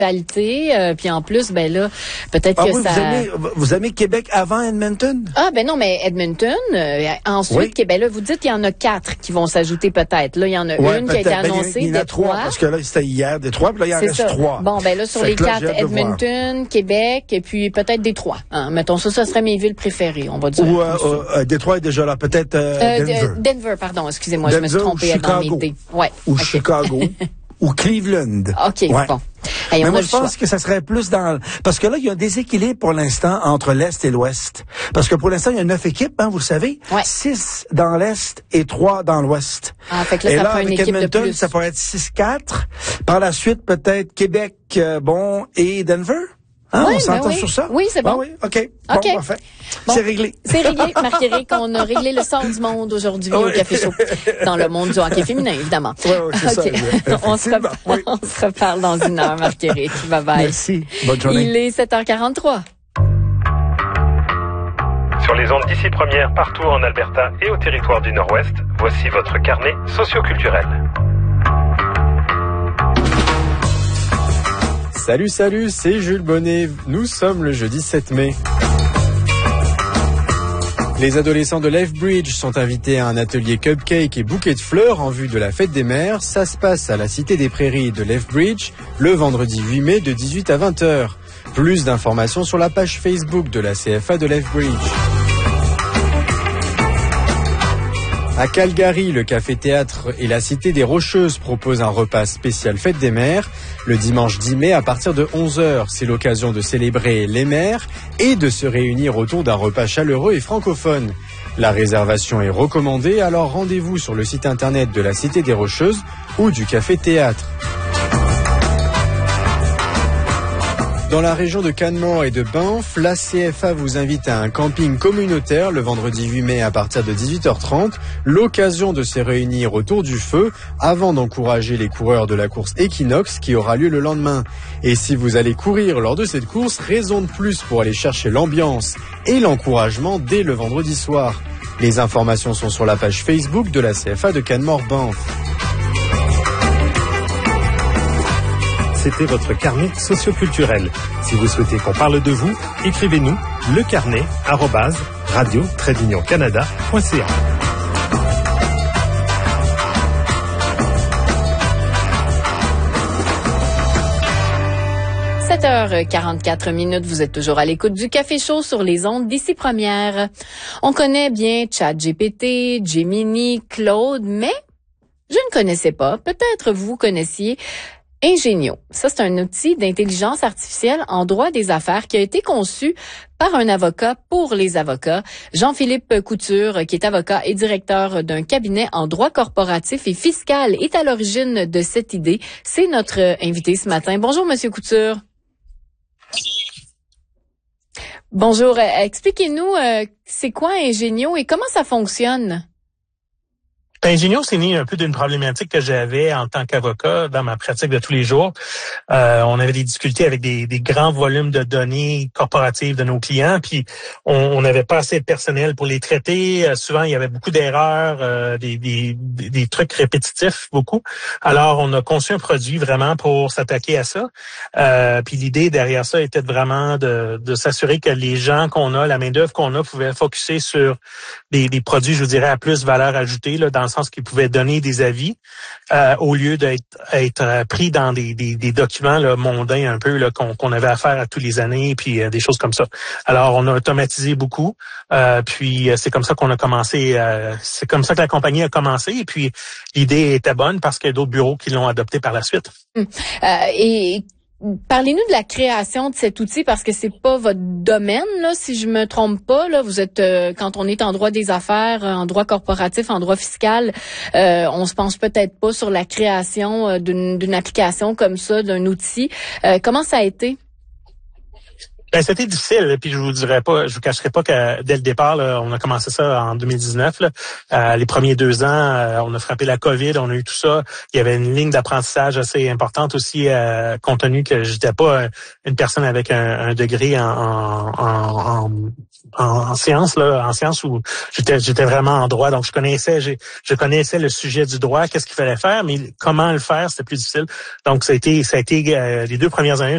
municipalité. Puis en plus, ben là, peut-être que oui, ça... Vous aimez Québec avant Edmonton? Ben non, mais Edmonton, ensuite, Oui. Québec, là, vous dites qu'il y en a 4 qui vont s'ajouter peut-être. Là, il y en a une qui a été annoncée, il y en a 3, parce que là, c'était hier, Détroit, puis là, il en reste 3. Bon, ben là, sur les 4, Edmonton, Québec, et puis peut-être Détroit. Mettons ça serait mes villes préférées, on va dire. Ou Détroit est déjà là, peut-être Denver. Denver, pardon, excusez-moi, je me suis Denver trompée dans mes idées. Ouais. Ou Chicago. Ou Cleveland. OK, bon. Hey, mais moi, je pense que ça serait plus parce que là, il y a un déséquilibre pour l'instant entre l'Est et l'Ouest. Parce que pour l'instant, il y a 9 équipes, vous le savez. Ouais. 6 dans l'Est et 3 dans l'Ouest. Fait que là, et ça là, fait une avec équipe Edmonton, de plus. ça pourrait être 6-4. Par la suite, peut-être Québec, et Denver. On s'entend sur ça? Oui, c'est bon. Oui, OK. Bon, parfait. Bon, c'est réglé. C'est réglé. Marc-Éric, on a réglé le sort du monde aujourd'hui au Café Chaud. Dans le monde du hockey féminin, évidemment. Oui, c'est ça. On se reparle dans une heure, Marc-Éric. Bye-bye. Merci. Bonne journée. Il est 7h43. Sur les ondes d'ici première, partout en Alberta et au territoire du Nord-Ouest, voici votre carnet socioculturel. Salut, c'est Jules Bonnet. Nous sommes le jeudi 7 mai. Les adolescents de Lethbridge sont invités à un atelier cupcake et bouquet de fleurs en vue de la fête des mères. Ça se passe à la Cité des Prairies de Lethbridge le vendredi 8 mai de 18 à 20h. Plus d'informations sur la page Facebook de la CFA de Lethbridge. À Calgary, le Café-Théâtre et la Cité des Rocheuses proposent un repas spécial Fête des Mères. Le dimanche 10 mai à partir de 11h, c'est l'occasion de célébrer les mères et de se réunir autour d'un repas chaleureux et francophone. La réservation est recommandée, alors rendez-vous sur le site internet de la Cité des Rocheuses ou du Café-Théâtre. Dans la région de Canmore et de Banff, la CFA vous invite à un camping communautaire le vendredi 8 mai à partir de 18h30, l'occasion de se réunir autour du feu avant d'encourager les coureurs de la course Equinox qui aura lieu le lendemain. Et si vous allez courir lors de cette course, raison de plus pour aller chercher l'ambiance et l'encouragement dès le vendredi soir. Les informations sont sur la page Facebook de la CFA de Canmore-Banff. C'était votre carnet socioculturel. Si vous souhaitez qu'on parle de vous, écrivez-nous lecarnet@radio-canada.ca. 7h44, vous êtes toujours à l'écoute du Café Chaud sur les ondes d'ici première. On connaît bien ChatGPT, Gemini, Claude, mais je ne connaissais pas, peut-être vous connaissiez Ingenio. Ça, c'est un outil d'intelligence artificielle en droit des affaires qui a été conçu par un avocat pour les avocats. Jean-Philippe Couture, qui est avocat et directeur d'un cabinet en droit corporatif et fiscal, est à l'origine de cette idée. C'est notre invité ce matin. Bonjour, Monsieur Couture. Bonjour. Expliquez-nous, c'est quoi Ingenio et comment ça fonctionne? Ingenio, c'est né un peu d'une problématique que j'avais en tant qu'avocat dans ma pratique de tous les jours. On avait des difficultés avec des grands volumes de données corporatives de nos clients, puis on n'avait pas assez de personnel pour les traiter. Souvent, il y avait beaucoup d'erreurs, des trucs répétitifs, beaucoup. Alors, on a conçu un produit vraiment pour s'attaquer à ça. Puis l'idée derrière ça était vraiment de s'assurer que les gens qu'on a, la main-d'œuvre qu'on a, pouvaient focusser sur des produits, je vous dirais, à plus valeur ajoutée, là, dans le sens qu'ils pouvaient donner des avis au lieu d'être pris dans des documents là, mondains un peu là, qu'on avait à faire à tous les années, puis des choses comme ça. Alors, on a automatisé beaucoup, puis c'est comme ça qu'on a commencé, c'est comme ça que la compagnie a commencé, et puis l'idée était bonne parce qu'il y a d'autres bureaux qui l'ont adopté par la suite. Et parlez-nous de la création de cet outil parce que c'est pas votre domaine là, si je me trompe pas là. Vous êtes quand on est en droit des affaires, en droit corporatif, en droit fiscal, on se penche peut-être pas sur la création d'une application comme ça, d'un outil. Comment ça a été? Ben, c'était difficile, puis je vous cacherai pas que dès le départ, là, on a commencé ça en 2019. Là. Les premiers 2 ans, on a frappé la COVID, on a eu tout ça. Il y avait une ligne d'apprentissage assez importante aussi, compte tenu que j'étais pas une personne avec un degré en sciences, là, en sciences où j'étais vraiment en droit, donc je connaissais le sujet du droit, qu'est-ce qu'il fallait faire, mais comment le faire, c'était plus difficile. Donc ça a été les 2 premières années.